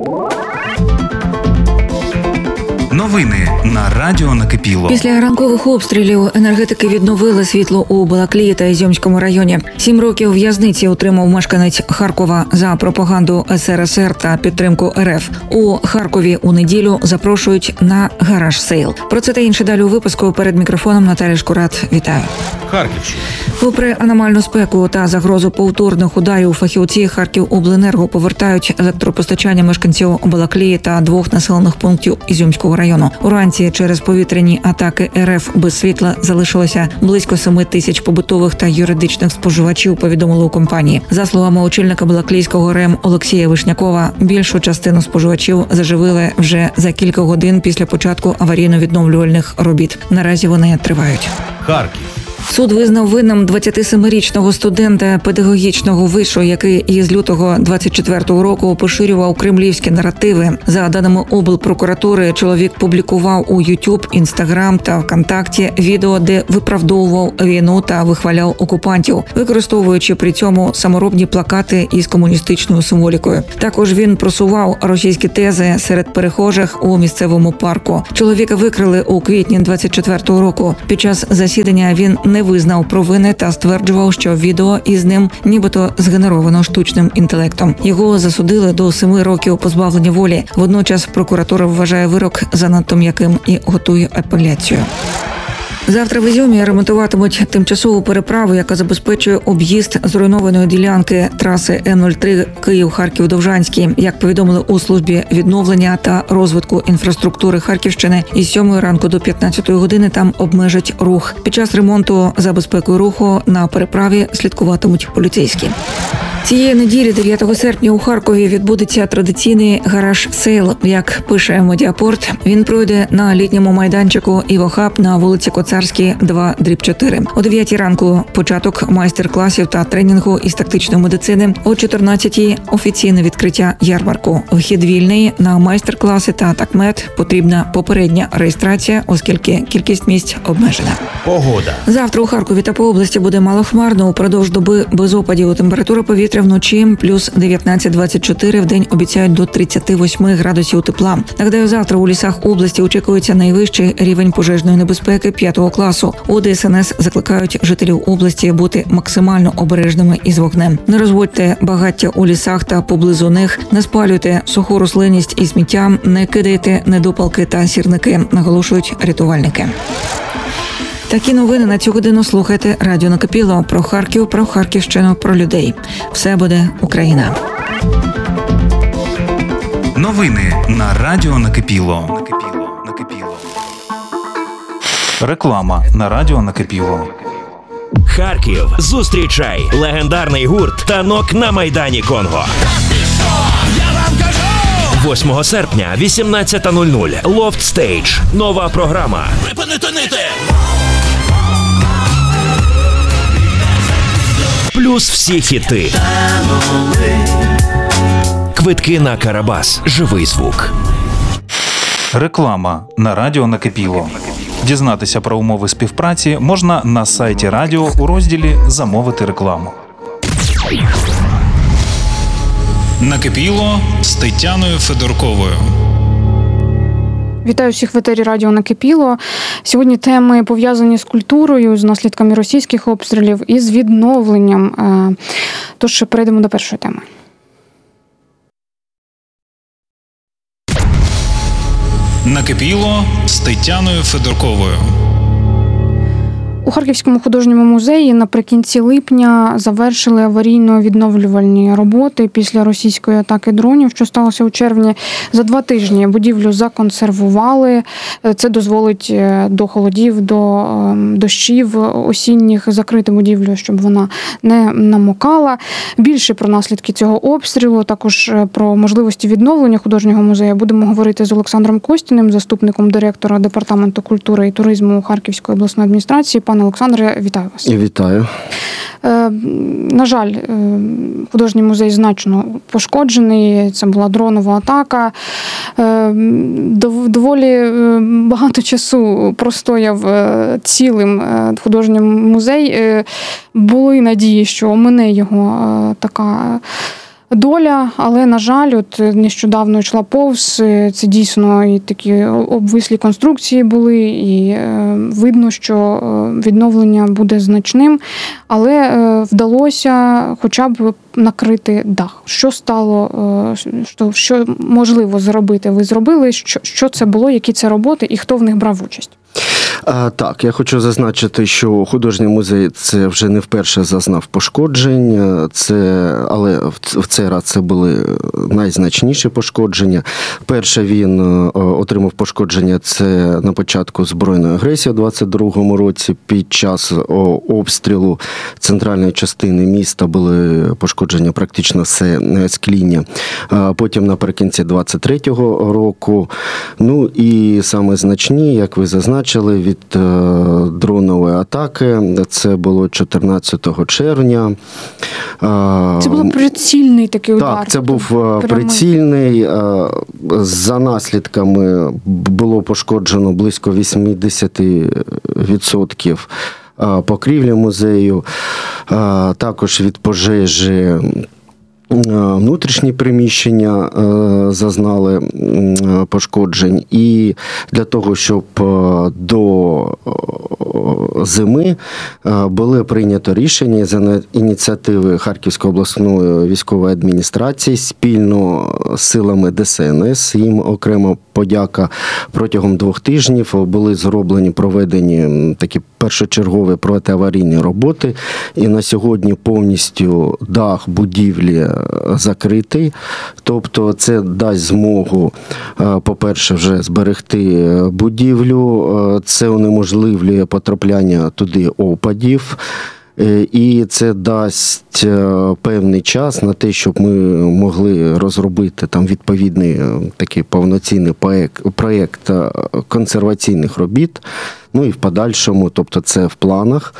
Новини на радіо Накипіло. Після ранкових обстрілів енергетики відновили світло у Балаклії та Ізюмському районі. Сім років в'язниці отримав мешканець Харкова за пропаганду ес ер ес ер та підтримку ер еф. У Харкові у неділю запрошують на гараж-сейл. Про це та інше далі у випуску. Перед мікрофоном Наталія Шкурат. Вітаю. Харківщина. Попри аномальну спеку та загрозу повторних ударів, фахівці Харківобленерго повертають електропостачання мешканців Балаклії та двох населених пунктів Ізюмського району. Уранці через повітряні атаки ер еф без світла залишилося близько семи тисяч побутових та юридичних споживачів, повідомили у компанії. За словами очільника Балаклійського РЕМ Олексія Вишнякова, більшу частину споживачів заживили вже за кілька годин після початку аварійно-відновлювальних робіт. Наразі вони тривають. Харків. Суд визнав винним двадцятисемирічного студента педагогічного вишу, який із лютого двадцять четвертого року поширював кремлівські наративи. За даними облпрокуратури, чоловік публікував у Ютуб, Інстаграм та ВКонтакті відео, де виправдовував війну та вихваляв окупантів, використовуючи при цьому саморобні плакати із комуністичною символікою. Також він просував російські тези серед перехожих у місцевому парку. Чоловіка викрили у квітні двадцять четвертого року. Під час засідання він не визнав провини та стверджував, що відео із ним нібито згенеровано штучним інтелектом. Його засудили до семи років позбавлення волі. Водночас прокуратура вважає вирок занадто м'яким і готує апеляцію. Завтра в Ізюмі ремонтуватимуть тимчасову переправу, яка забезпечує об'їзд зруйнованої ділянки траси Н нуль три Київ-Харків-Довжанський. Як повідомили у службі відновлення та розвитку інфраструктури Харківщини, із сьомої ранку до п'ятнадцятої години там обмежать рух. Під час ремонту за безпекою руху на переправі слідкуватимуть поліцейські. Цієї неділі, дев'ятого серпня, у Харкові відбудеться традиційний гараж-сейл. Як пише Медіапорт, він пройде на літньому майданчику «Івохаб» на вулиці Коцарській, два дріб чотири. О дев'ятій ранку початок майстер-класів та тренінгу із тактичної медицини. О чотирнадцятій офіційне відкриття ярмарку. Вхід вільний. На майстер-класи та такмет потрібна попередня реєстрація, оскільки кількість місць обмежена. Погода. Завтра у Харкові та по області буде малохмарно. Упродовж доби без опадів. Температура повітря вночі плюс дев'ятнадцять двадцять чотири, в день обіцяють до тридцять вісім градусів тепла. Нагадаю, завтра у лісах області очікується найвищий рівень пожежної небезпеки п'ятого класу. У Д С Н С закликають жителів області бути максимально обережними із вогнем. Не розводьте багаття у лісах та поблизу них, не спалюйте суху рослинність і сміття, не кидайте недопалки та сірники, наголошують рятувальники. Такі новини на цю годину слухайте радіо Накипіло. Про Харків, про Харківщину, про людей. Все буде Україна. Новини на радіо Накипіло. Накипіло. Накипіло. Реклама на радіо Накипіло. Харків. Зустрічай легендарний гурт «Танок» на Майдані Конго. восьмого серпня, вісімнадцята нуль нуль. Loft Stage. Нова програма. Припинити нити! Плюс всі хіти. Квитки на Карабас. Живий звук. Реклама на радіо Накипіло. Дізнатися про умови співпраці можна на сайті радіо у розділі «Замовити рекламу». Накипіло з Тетяною Федорковою. Вітаю всіх в етері радіо Накипіло. Сьогодні теми пов'язані з культурою, з наслідками російських обстрілів і з відновленням. Тож перейдемо до першої теми. Накипіло з Тетяною Федорковою. У Харківському художньому музеї наприкінці липня завершили аварійно-відновлювальні роботи після російської атаки дронів, що сталося у червні. За два тижні будівлю законсервували. Це дозволить до холодів, до дощів осінніх закрити будівлю, щоб вона не намокала. Більше про наслідки цього обстрілу, також про можливості відновлення художнього музею будемо говорити з Олександром Костіним, заступником директора Департаменту культури і туризму Харківської обласної адміністрації. Пане Олександре, вітаю вас. Вітаю. На жаль, художній музей значно пошкоджений, це була дронова атака. Доволі багато часу простояв цілим художній музей. Були надії, що омине його така доля, але, на жаль, от нещодавно йшла повз, це дійсно і такі обвислі конструкції були, і е, видно, що відновлення буде значним, але е, вдалося хоча б накрити дах. Що стало, е, що, що можливо зробити, ви зробили, що, що це було, які це роботи і хто в них брав участь? А, так, я хочу зазначити, що художній музей це вже не вперше зазнав пошкоджень, це, але в цей раз це були найзначніші пошкодження. Перше він отримав пошкодження це на початку збройної агресії у двадцять другому році. Під час обстрілу центральної частини міста були пошкодження практично все скління. Потім наприкінці двадцять третього року. Ну і саме значні, як ви зазначили, від дронової атаки. Це було чотирнадцятого червня. Це був прицільний такий удар. Так, це був прицільний. За наслідками було пошкоджено близько вісімдесят відсотків покрівлі музею. Також від пожежі внутрішні приміщення зазнали пошкоджень, і для того, щоб до зими було прийнято рішення за ініціативи Харківської обласної військової адміністрації спільно з силами Де Ес Ен Ес, їм окремо подяка, протягом двох тижнів були зроблені, проведені такі першочергові протиаварійні роботи, і на сьогодні повністю дах будівлі закритий. Тобто це дасть змогу, по-перше, вже зберегти будівлю, це унеможливлює потрапляння туди опадів, і це дасть певний час на те, щоб ми могли розробити там відповідний такий повноцінний проєкт, проєкт консерваційних робіт. Ну і в подальшому, тобто це в планах.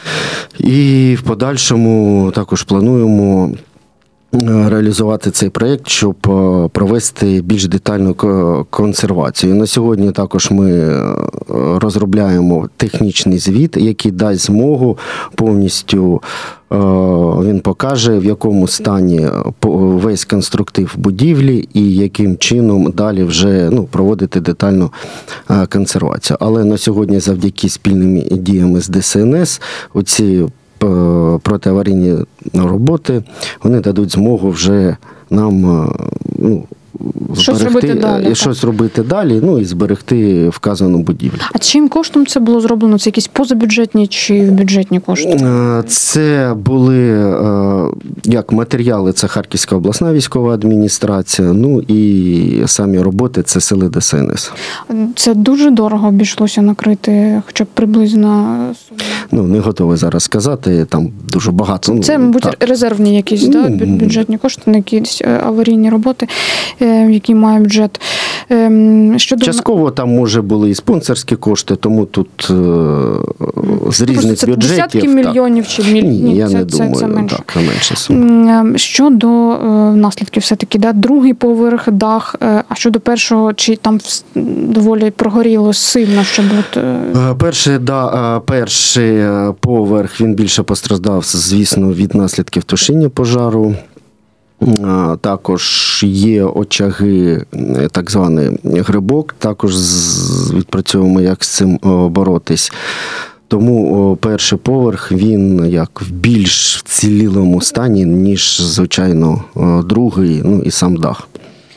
І в подальшому також плануємо реалізувати цей проєкт, щоб провести більш детальну консервацію. На сьогодні також ми розробляємо технічний звіт, який дасть змогу повністю, він покаже, в якому стані весь конструктив будівлі і яким чином далі вже ну, проводити детальну консервацію. Але на сьогодні завдяки спільним діям з Де Ес Ен Ес оці протиаварійні роботи, вони дадуть змогу вже нам ну, щось робити далі, щось робити далі, ну і зберегти вказану будівлю. А чим коштом це було зроблено? Це якісь позабюджетні чи бюджетні кошти? Це були як матеріали, це Харківська обласна військова адміністрація, ну і самі роботи це сили Де Ес Ен Ес. Це дуже дорого обійшлося накрити, хоча б приблизно сума? Ну, не готовий зараз сказати, там дуже багато. Це, мабуть, так. резервні якісь, ну, да, бюджетні кошти, на якісь аварійні роботи, який має бюджет. Щодо... Частково там, може, були і спонсорські кошти, тому тут з різних це бюджетів. Це десятки мільйонів чи мільйонів? Ні, я це, не це, думаю, це менше. Так, менше сума. Щодо наслідків все-таки, да, другий поверх, дах, а щодо першого, чи там доволі прогоріло сильно, щоб от... Перший, да, перший поверх, він більше постраждав, звісно, від наслідків тушіння пожару. Також є очаги, так званий грибок, також відпрацьовуємо, як з цим боротись. Тому перший поверх, він як в більш вцілілому стані, ніж, звичайно, другий, ну і сам дах.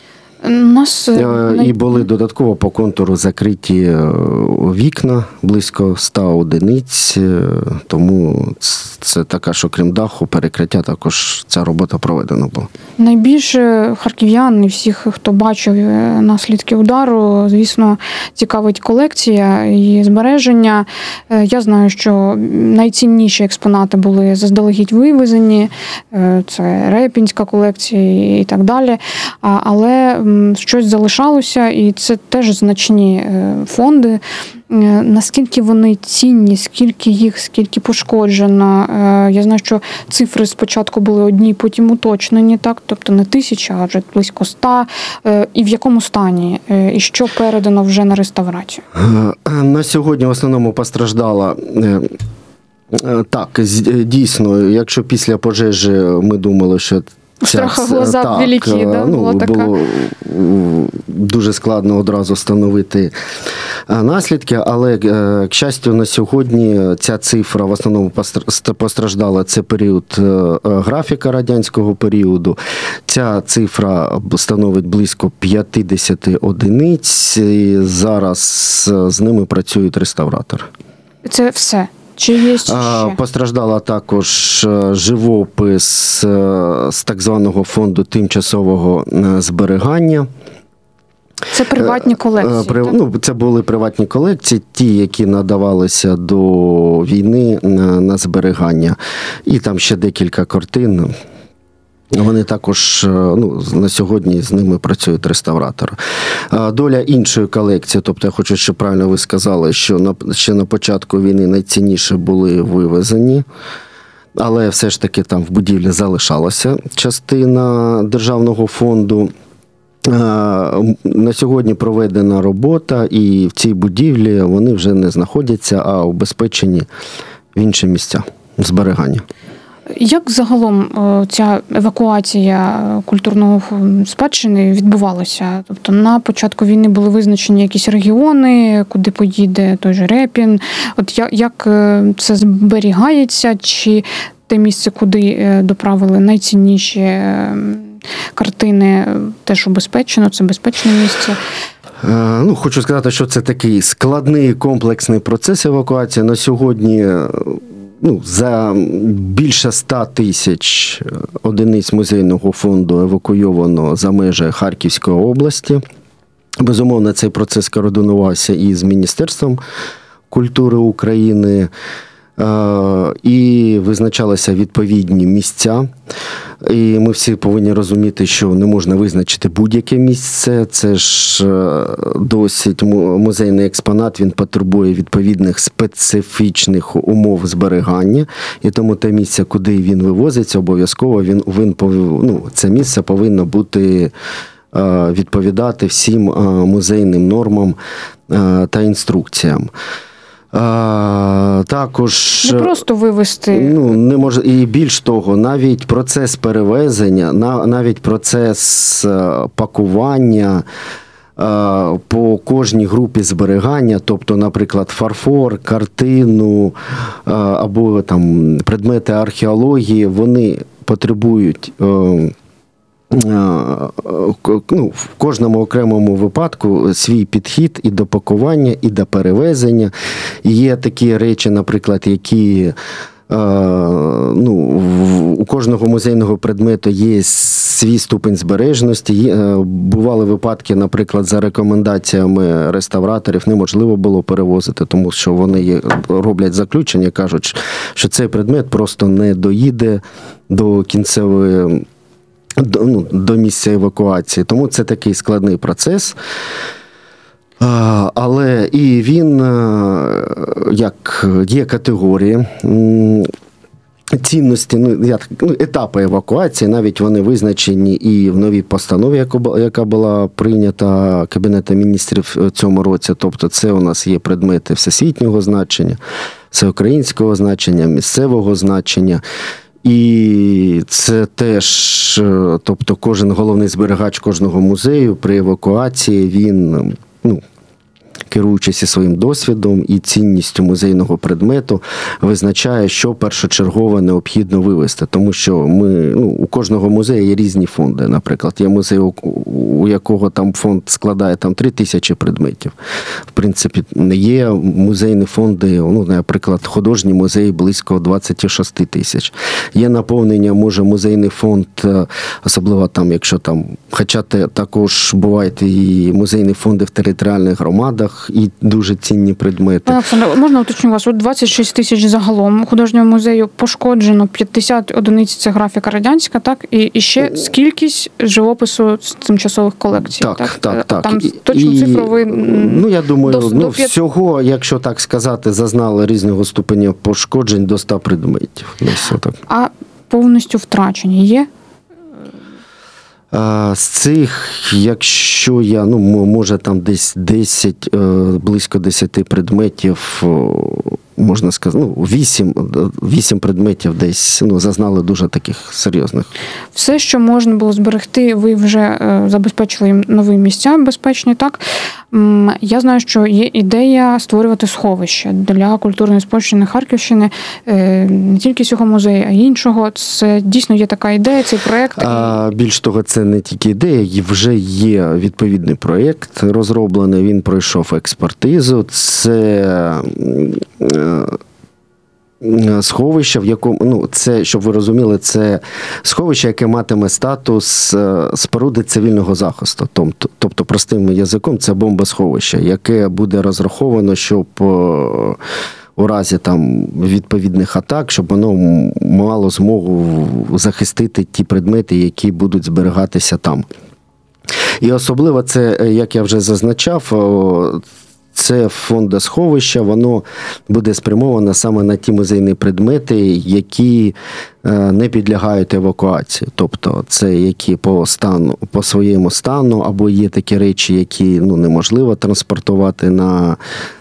Нас... І були додатково по контуру закриті вікна, близько ста одиниць, тому це така, що крім даху, перекриття, також ця робота проведена була. Найбільше харків'ян і всіх, хто бачив наслідки удару, звісно, цікавить колекція і збереження. Я знаю, що найцінніші експонати були заздалегідь вивезені, це Репінська колекція і так далі, але щось залишалося, і це теж значні фонди. Наскільки вони цінні, скільки їх, скільки пошкоджено. Я знаю, що цифри спочатку були одні, потім уточнені, так? Тобто не тисяча, а вже близько ста. І в якому стані? І що передано вже на реставрацію? На сьогодні в основному постраждала... Так, дійсно, якщо після пожежі ми думали, що страха глаза так, великі, да? Ну, була така. Було дуже складно одразу встановити наслідки, але, к щастю, на сьогодні ця цифра в основному постраждала, це період графіка радянського періоду. Ця цифра становить близько п'ятдесят одиниць, і зараз з ними працюють реставратори. Це все? Чи є ще? Постраждала також живопис з так званого фонду тимчасового зберігання. Це приватні колекції? При, ну, це були приватні колекції, ті, які надавалися до війни на, на зберігання. І там ще декілька картин. Вони також, ну, на сьогодні з ними працюють реставратори. Доля іншої колекції, тобто я хочу, щоб правильно ви сказали, що на, ще на початку війни найцінніші були вивезені, але все ж таки там в будівлі залишалася частина державного фонду. На сьогодні проведена робота, і в цій будівлі вони вже не знаходяться, а убезпечені в інші місця зберігання. Як загалом ця евакуація культурного спадщини відбувалася? Тобто на початку війни були визначені якісь регіони, куди поїде той же Репін. От як це зберігається? Чи те місце, куди доправили найцінніші картини, теж убезпечено? Це безпечне місце? Ну, хочу сказати, що це такий складний комплексний процес евакуації. На сьогодні ну, за більше ста тисяч одиниць музейного фонду евакуйовано за межі Харківської області. Безумовно, цей процес координувався і з Міністерством культури України, і визначалися відповідні місця. І ми всі повинні розуміти, що не можна визначити будь-яке місце. Це ж досить музейний експонат, він потребує відповідних специфічних умов зберігання. І тому те місце, куди він вивозиться, обов'язково він, він ну, це місце повинно бути відповідати всім музейним нормам та інструкціям. А, також не просто вивезти. Ну, не може, і більш того, навіть процес перевезення, навіть процес пакування по кожній групі зберігання, тобто, наприклад, фарфор, картину або там предмети археології, вони потребують ну, в кожному окремому випадку свій підхід і до пакування, і до перевезення. Є такі речі, наприклад, які ну, у кожного музейного предмету є свій ступень збережності. Є, бували випадки, наприклад, за рекомендаціями реставраторів неможливо було перевозити, тому що вони роблять заключення, кажуть, що цей предмет просто не доїде до кінцевої До, ну, до місця евакуації. Тому це такий складний процес. А, але і він, як є категорії цінності, ну, як, ну, етапи евакуації, навіть вони визначені і в новій постанові, яка була прийнята Кабінетом міністрів в цьому році. Тобто це у нас є предмети всесвітнього значення, всеукраїнського значення, місцевого значення. І це теж, тобто кожен головний зберігач кожного музею при евакуації, він, ну, керуючись і своїм досвідом і цінністю музейного предмету, визначає, що першочергово необхідно вивести. Тому що ми, ну, у кожного музею є різні фонди. Наприклад, є музей, у якого там фонд складає там три тисячі предметів. В принципі, є музейні фонди, ну, наприклад, художній музей близько двадцять шість тисяч. Є наповнення, може, музейний фонд, особливо там, якщо там, хоча також бувають і музейні фонди в територіальних громадах, і дуже цінні предмети. Олександр, можна уточню вас? От двадцять шість тисяч загалом художнього музею пошкоджено, п'ятдесят одиниць – це графіка радянська, так? І, і ще скількись живопису з тимчасових колекцій, так? Так, так, так. Там точну і, цифру ви... Ну, я думаю, до, ну, до п'ят... всього, якщо так сказати, зазнали різного ступеня пошкоджень до ста предметів. А повністю втрачені є? З цих, якщо я, ну, може там десь десять, близько десяти предметів, можна сказати, ну, вісім, вісім предметів десь, ну, зазнали дуже таких серйозних. Все, що можна було зберегти, ви вже забезпечили їм нові місця безпечні, так? Я знаю, що є ідея створювати сховище для культурної спадщини Харківщини, не тільки цього музею, а й іншого. Це дійсно є така ідея, цей проєкт. А, більш того, це не тільки ідея, вже є відповідний проєкт розроблений, він пройшов експертизу. Це сховище, в якому, ну, це, щоб ви розуміли, це сховище, яке матиме статус споруди цивільного захисту. Тобто, простим язиком, це бомбосховище, яке буде розраховано, щоб у разі там відповідних атак, щоб воно мало змогу захистити ті предмети, які будуть зберігатися там. І особливо це, як я вже зазначав, це фондосховище, воно буде спрямовано саме на ті музейні предмети, які не підлягають евакуації. Тобто це які по стану, по своєму стану, або є такі речі, які, ну, неможливо транспортувати на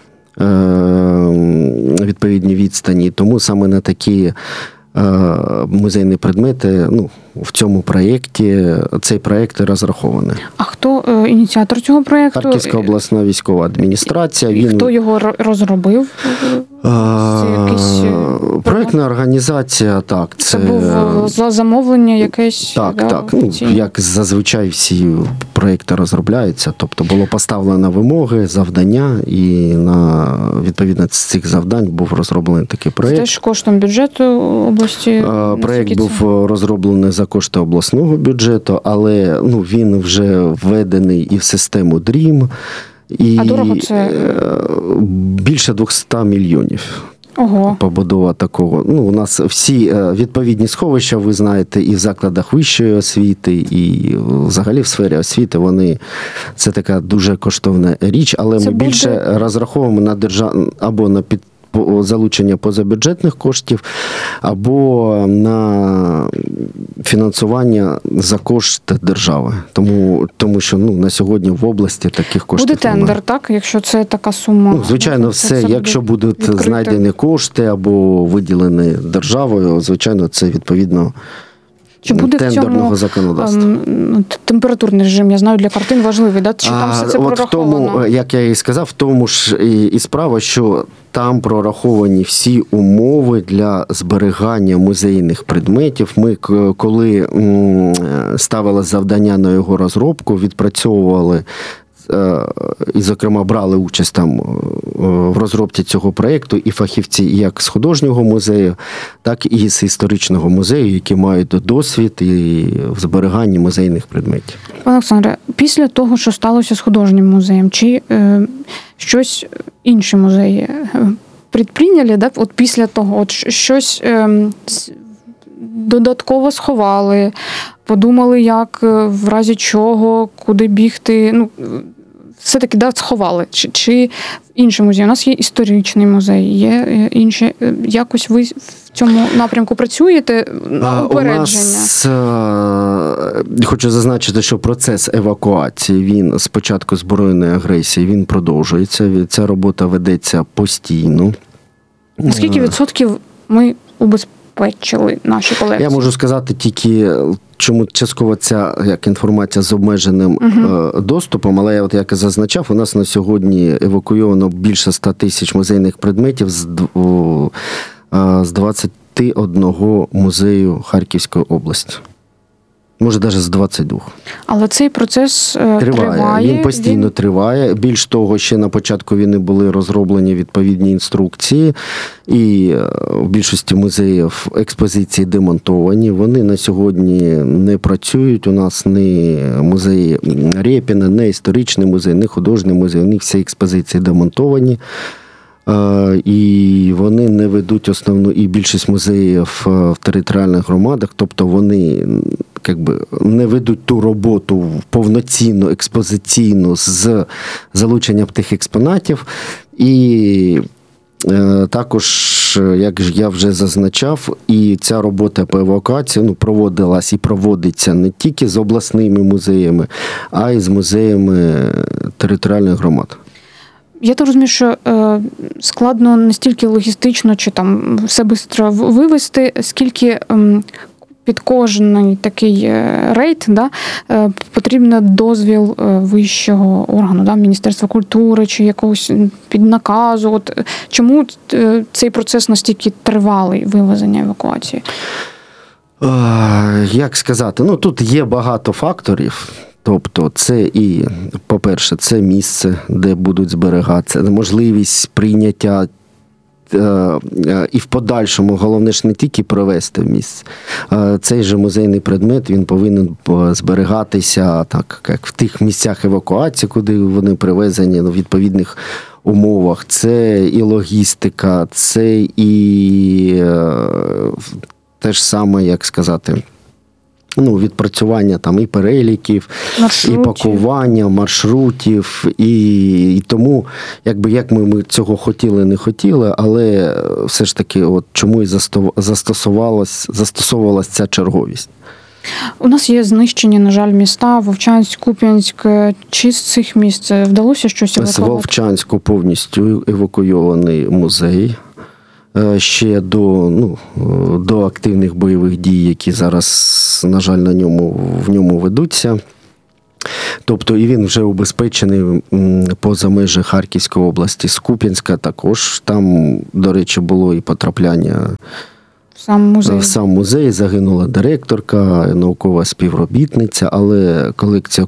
відповідні відстані. Тому саме на такі музейні предмети, ну, в цьому проєкті, цей проєкт розрахований. А хто е, ініціатор цього проєкту? Харківська обласна військова адміністрація. І Він... хто його розробив? А, якийсь... Проєктна організація, так. Це, це був за замовлення якесь? Так, да, так. Ну, як зазвичай всі проєкти розробляються. Тобто було поставлено вимоги, завдання, і на відповідно з цих завдань був розроблений такий проєкт. Це теж коштом бюджету області? А, проєкт був розроблений за кошти обласного бюджету, але, ну, він вже введений і в систему дрім. І а дорого це? Більше двісті мільйонів. Ого. Побудова такого. Ну, у нас всі відповідні сховища, ви знаєте, і в закладах вищої освіти, і взагалі в сфері освіти, вони, це така дуже коштовна річ, але це ми буде... більше розраховуємо на держав... або на під залучення позабюджетних коштів, або на фінансування за кошт держави. Тому, тому що, ну, на сьогодні в області таких коштів буде тендер, немає. Так? Якщо це така сума? Ну, звичайно, все. Це якщо будуть відкрити. Знайдені кошти або виділені державою, звичайно, це відповідно Чи буде тендерного в цьому законодавства. Ем, температурний режим, я знаю, для картин важливий, да? Чи там все це от прораховано? В тому, як я і сказав, в тому ж і, і справа, що там прораховані всі умови для зберігання музейних предметів. Ми, коли ставили завдання на його розробку, відпрацьовували і, зокрема, брали участь там в розробці цього проєкту і фахівці як з художнього музею, так і з історичного музею, які мають досвід і в зберіганні музейних предметів. Олександре, після того, що сталося з художнім музеєм, чи е, щось інші музеї предприйняли, да? От після того, от щось е, додатково сховали, подумали, як, в разі чого, куди бігти, ну, все-таки, да, сховали. Чи, чи інші музеї? У нас є історичний музей, є інші. Якось ви в цьому напрямку працюєте на упередження? У нас, хочу зазначити, що процес евакуації, він з початку збройної агресії, він продовжується. Ця робота ведеться постійно. Скільки відсотків ми убезпечені? забезпечили наші колекції? Я можу сказати тільки, чому частково ця як інформація з обмеженим uh-huh. доступом, але я от як і зазначав, у нас на сьогодні евакуйовано більше ста тисяч музейних предметів з, з двадцяти одного музею Харківської області. Може, навіть з двадцяти двох. Але цей процес триває. триває. Він постійно він... триває. Більш того, ще на початку війни були розроблені відповідні інструкції, і в більшості музеїв експозиції демонтовані. Вони на сьогодні не працюють. У нас не музеї Рєпіна, не історичний музей, не художній музей. У них всі експозиції демонтовані. І вони не ведуть основну, і більшість музеїв в територіальних громадах, тобто вони якби не ведуть ту роботу повноцінну, експозиційну з залученням тих експонатів. І е, також, як я вже зазначав, і ця робота по евакуації ну, проводилась і проводиться не тільки з обласними музеями, а й з музеями територіальних громад. Я так розумію, що е, складно не стільки логістично чи там все швидко вивезти, скільки е, під кожний такий рейд да, е, потрібен дозвіл вищого органу, да, Міністерства культури чи якогось під наказу. От, чому е, цей процес настільки тривалий вивезення евакуації? Е, як сказати? Ну, тут є багато факторів. Тобто це і, по-перше, це місце, де будуть зберігатися, можливість прийняття і в подальшому, головне ж не тільки привезти в місце. Цей же музейний предмет, він повинен зберігатися так, як в тих місцях евакуації, куди вони привезені в відповідних умовах. Це і логістика, це і те ж саме, як сказати, ну, відпрацювання там і переліків, маршрутів. І пакування, маршрутів, і, і тому, якби як ми, ми цього хотіли, не хотіли, але все ж таки, от чому і застосовувалась, застосовувалась ця черговість. У нас є знищені, на жаль, міста Вовчанськ, Куп'янськ. Чи з цих місць вдалося щось евакуювати? З Вовчанську повністю евакуйований музей. Ще до, ну, до активних бойових дій, які зараз, на жаль, на ньому, в ньому ведуться. Тобто і він вже убезпечений поза межі Харківської області. З Куп'янська також. Там, до речі, було і потрапляння в сам музей. В сам музей. Загинула директорка, наукова співробітниця, але колекція